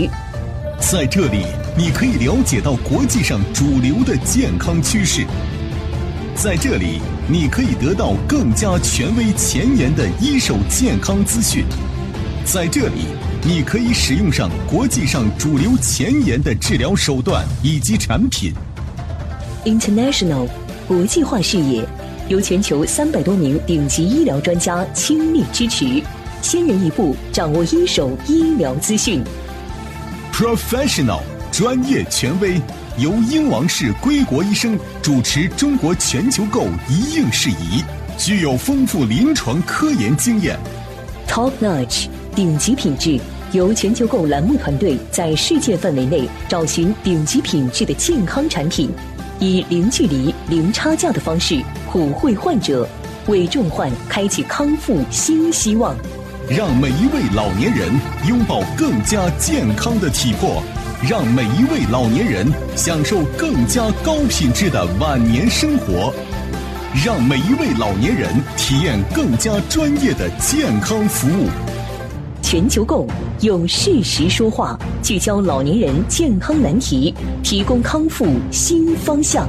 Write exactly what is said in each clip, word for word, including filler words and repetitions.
渠。 在这里，你可以了解到国际上主流的健康趋势。在这里，你可以得到更加权威前沿的一手健康资讯。在这里，你可以使用上国际上主流前沿的治疗手段以及产品。 International 国际化视野，由全球三百多名顶级医疗专家倾力支持，先人一步掌握一手医疗资讯。 Professional 专业权威，由英王氏归国医生主持中国全球购一应事宜，具有丰富临床科研经验。 Top Notch 顶级品质，由全球购栏目团队在世界范围内找寻顶级品质的健康产品，以零距离、零差价的方式普惠患者，为重患开启康复新希望。 让每一位老年人拥抱更加健康的体魄，让每一位老年人享受更加高品质的晚年生活，让每一位老年人体验更加专业的健康服务。 全球购用事实说话，聚焦老年人健康难题，提供康复新方向。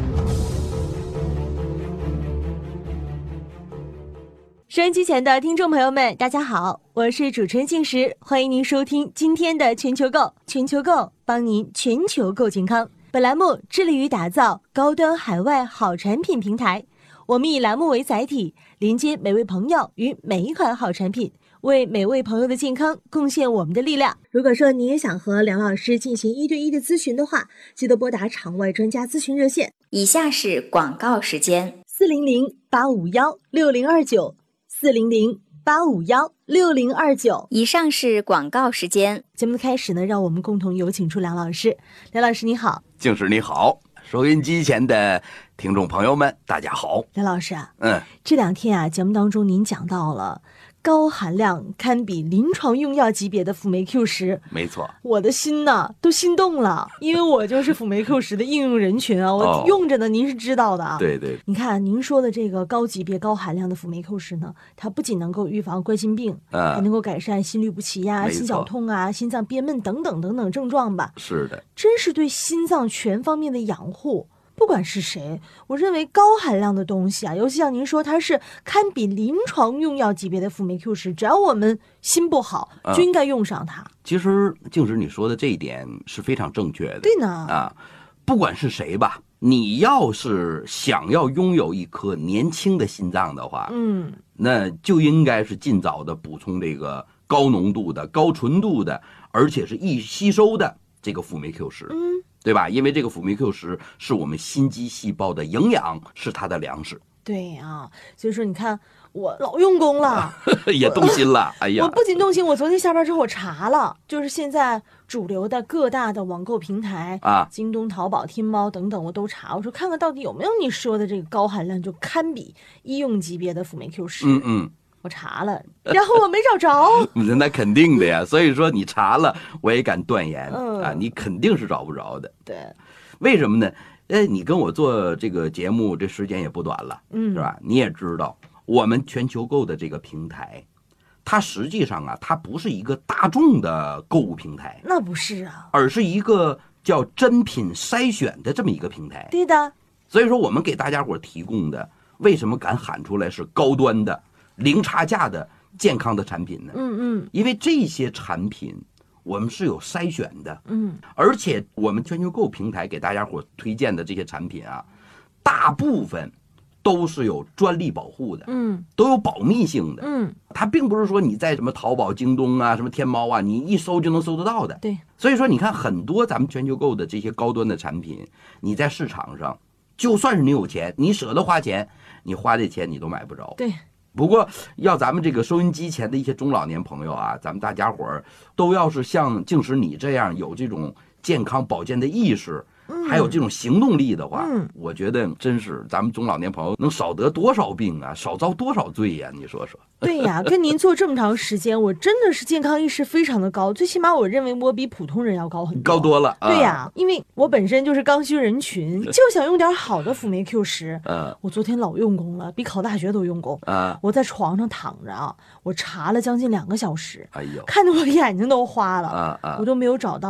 收音机前的听众朋友们，大家好，我是主持人静时，欢迎您收听今天的全球购。全球购帮您全球购健康。本栏目致力于打造高端海外好产品平台，我们以栏目为载体，连接每位朋友与每一款好产品，为每位朋友的健康贡献我们的力量。如果说你也想和梁老师进行一对一的咨询的话，记得拨打场外专家咨询热线。 以下是广告时间： 四零零八五幺六零二九。四零零八五幺六零二九。 以上是广告时间。 节目的开始呢，让我们共同有请出梁老师。梁老师你好。 静时你好，收音机前的听众朋友们大家好。 梁老师啊， 嗯， 这两天啊，节目当中您讲到了高含量堪比临床用药级别的辅酶 Q 十， 没错， 我的心呢都心动了，因为我就是辅酶 Q 十的应用人群啊，我用着呢，您是知道的啊。 对对， 你看您说的这个高级别高含量的辅酶 Q 十呢，它不仅能够预防冠心病， 嗯， 还能够改善心律不齐呀、心绞痛啊、心脏憋闷等等等等症状吧。 是的， 真是对心脏全方面的养护。不管是谁，我认为高含量的东西啊，尤其像您说它是堪比临床用药级别的辅酶 Q 十，只要我们心不好， 嗯、 就应该用上它。 其实静时你说的这一点是非常正确的。 对呢， 啊，不管是谁吧，你要是想要拥有一颗年轻的心脏的话， 嗯， 那就应该是尽早的补充这个高浓度的、高纯度的，而且是易吸收的这个辅酶 Q 十。 嗯。 对吧？因为这个辅酶 Q 十是我们心肌细胞的营养，是它的粮食。 对啊，所以说你看我老用功了， 也动心了。哎呀， 我不仅动心，我昨天下班之后我查了，就是现在主流的各大的网购平台啊， 京东、淘宝、天猫等等，我都查，我说看看到底有没有你说的这个高含量就堪比医用级别的辅酶 Q 十。 嗯嗯。 我查了，然后我没找着。 那肯定的呀，所以说你查了，我也敢断言、 嗯、 啊，你肯定是找不着的。 对， 为什么呢？哎，你跟我做这个节目，这时间也不短了， 嗯， 是吧？你也知道，我们全球购的这个平台，它实际上啊，它不是一个大众的购物平台， 那不是啊， 而是一个叫真品筛选的这么一个平台。 对的。 所以说，我们给大家伙提供的，为什么敢喊出来是高端的？零差价的健康的产品呢？ 嗯嗯， 因为这些产品我们是有筛选的， 嗯， 而且我们全球购平台给大家伙推荐的这些产品啊，大部分都是有专利保护的， 嗯， 都有保密性的， 嗯， 它并不是说你在什么淘宝、京东啊、什么天猫啊，你一搜就能搜得到的。 对， 所以说你看很多咱们全球购的这些高端的产品，你在市场上，就算是你有钱，你舍得花钱，你花这钱你都买不着。 对。 不过，要咱们这个收音机前的一些中老年朋友啊，咱们大家伙儿都要是像静时你这样有这种健康保健的意识，还有这种行动力的话， 嗯， 我觉得真是咱们中老年朋友能少得多少病啊，少遭多少罪呀、啊？你说说。 对呀，跟您做这么长时间，我真的是健康意识非常的高，最起码我认为我比普通人要高很多， 高多了。 对呀，因为我本身就是刚需人群，就想用点好的辅酶 Q 十。 嗯， 我昨天老用功了，比考大学都用功。 啊， 我在床上躺着啊，我查了将近两个小时， 哎呦， 看得我眼睛都花了。 啊啊， 我都没有找到